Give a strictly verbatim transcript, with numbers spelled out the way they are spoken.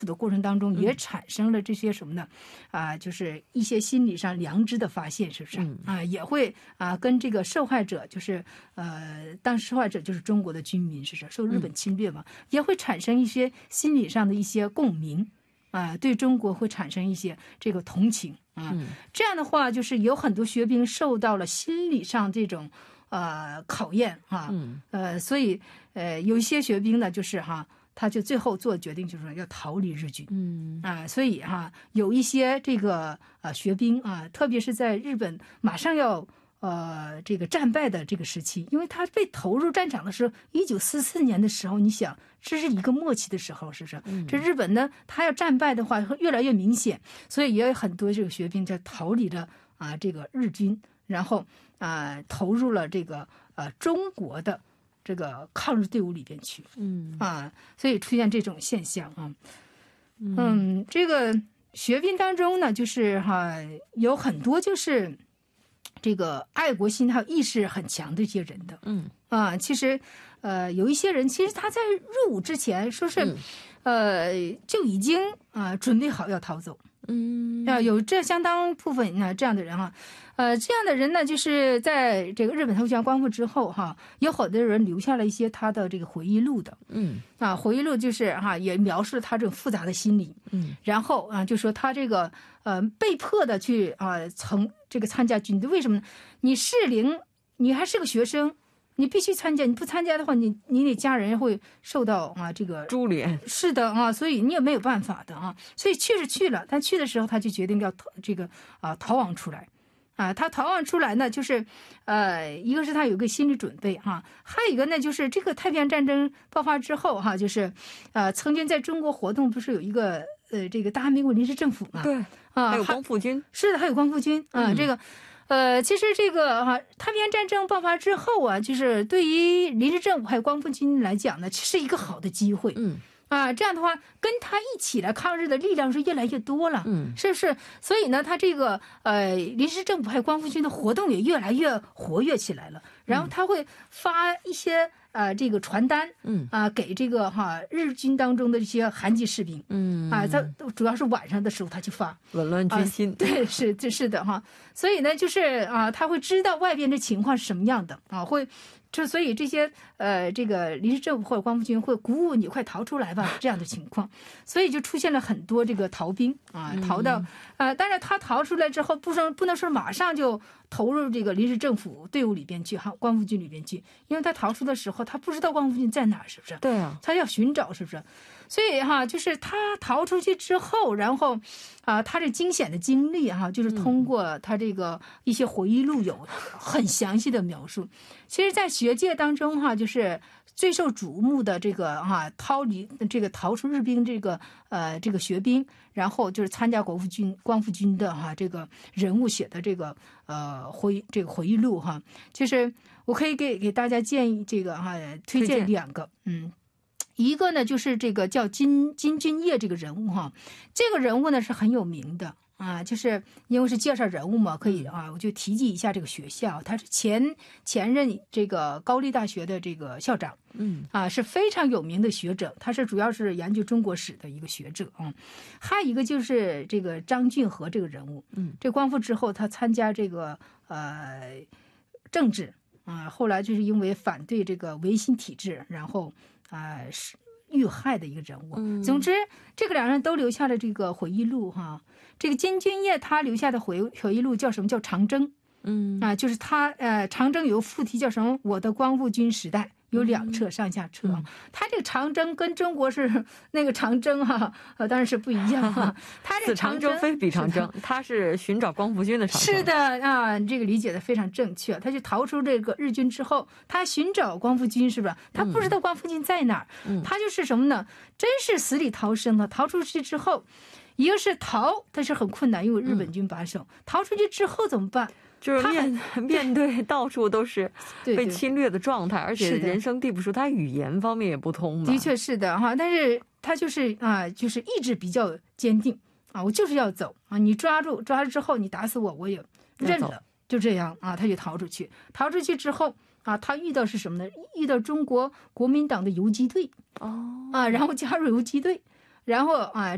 的过程当中也产生了这些什么呢？啊、就是一些心理上良知的发现，是不是？啊、也会啊、跟这个受害者，就是呃，当时受害者就是中国的军民，是不是受日本侵略嘛？也会产生一些心理上的一些共鸣。啊，对中国会产生一些这个同情啊，嗯、这样的话，就是有很多学兵受到了心理上这种呃考验啊，嗯、呃，所以呃，有一些学兵呢，就是哈，他就最后做决定，就是要逃离日军，嗯啊，所以哈，有一些这个啊学兵啊，特别是在日本马上要。呃，这个战败的这个时期，因为他被投入战场的时候，一九四四年的时候，你想，这是一个末期的时候，是不是？嗯、这日本呢，他要战败的话，会越来越明显，所以也有很多这个学兵在逃离了啊这个日军，然后啊投入了这个呃中国的这个抗日队伍里边去，嗯啊，所以出现这种现象啊，嗯，嗯这个学兵当中呢，就是哈、啊、有很多就是。这个爱国心还有意识很强的一些人的，嗯啊，其实，呃，有一些人其实他在入伍之前说是，嗯、呃，就已经啊、呃、准备好要逃走，嗯啊，有这相当部分呢这样的人哈，呃，这样的人呢，就是在这个日本投降光复之后哈，有好多人留下了一些他的这个回忆录的，嗯啊，回忆录就是哈也描述了他这种复杂的心理，嗯，然后啊就说他这个呃被迫的去啊曾。这个参加军队，为什么呢？你适龄，你还是个学生，你必须参加。你不参加的话，你你的家人会受到啊这个株连。 是的啊，所以你也没有办法的啊。所以去是去了，但去的时候他就决定要这个啊逃亡出来，啊，他逃亡出来呢，就是呃，一个是他有个心理准备哈、啊，还有一个呢就是这个太平洋战争爆发之后哈、啊，就是呃曾经在中国活动不是有一个。呃，这个大韩民国临时政府嘛， 对啊，还有光复军， 是的，还有光复军啊、嗯。这个，呃，其实这个哈、啊，太平洋战争爆发之后啊，就是对于临时政府还有光复军来讲呢，是一个好的机会。嗯。啊，这样的话，跟他一起来抗日的力量是越来越多了，嗯，是不是？所以呢，他这个呃临时政府还有光复军的活动也越来越活跃起来了。然后他会发一些呃这个传单，嗯啊，给这个哈日军当中的这些韩籍士兵，嗯啊，他主要是晚上的时候他去发， 紊乱军心， 啊、对，是这是的哈。所以呢，就是啊，他会知道外边的情况是什么样的啊，会。就所以这些呃，这个临时政府或者光复军会鼓舞你快逃出来吧这样的情况，所以就出现了很多这个逃兵啊，逃到呃，但是他逃出来之后，不说不能说马上就投入这个临时政府队伍里边去哈，光复军里边去，因为他逃出的时候他不知道光复军在哪儿，是不是？ 对啊， 他要寻找，是不是？所以哈，就是他逃出去之后，然后啊，他这惊险的经历哈，就是通过他这个一些回忆录有很详细的描述。其实，在学界当中哈，就是最受瞩目的这个哈逃离这个逃出日兵这个呃这个学兵，然后就是参加国复军光复军的哈这个人物写的这个呃回这个回忆录哈，就是我可以给给大家建议这个哈推荐两个嗯。一个呢，就是这个叫金金俊业这个人物哈，这个人物呢是很有名的啊，就是因为是介绍人物嘛，可以啊，我就提及一下这个学校，他是前前任这个高丽大学的这个校长，嗯啊，是非常有名的学者，他是主要是研究中国史的一个学者啊。还有一个就是这个张俊和这个人物，嗯，这光复之后他参加这个呃政治啊，后来就是因为反对这个维新体制，然后。啊、呃，是遇害的一个人物。嗯、总之，这个两人都留下了这个回忆录哈。这个金俊业他留下的回回忆录叫什么？叫长征。嗯啊，就是他呃，长征有个副题叫什么？我的光复军时代。有两册上下册，嗯、他这个长征跟中国是那个长征哈、啊，呃，当然是不一样哈、啊。他这个长征非彼长征，他是寻找光复军的长征。 是的啊，这个理解的非常正确。他就逃出这个日军之后，他寻找光复军，是不是？他不知道光复军在哪儿，嗯、他就是什么呢？真是死里逃生的。逃出去之后，一个是逃，但是很困难，因为日本军把守。嗯、逃出去之后怎么办？ 就是面面对到处都是被侵略的状态，而且人生地不熟，他语言方面也不通嘛。 的确是的哈，但是他就是啊，就是意志比较坚定啊，我就是要走啊！你抓住抓住之后，你打死我我也认了，就这样啊，他就逃出去。逃出去之后啊，他遇到是什么呢？遇到中国国民党的游击队哦啊，然后加入游击队，然后啊。